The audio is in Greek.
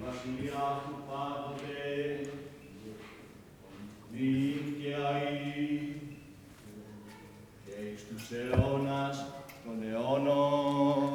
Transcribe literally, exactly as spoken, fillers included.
βασιλιά του πάντοτε, νυν και αεί, και εις τους αιώνας των αιώνων.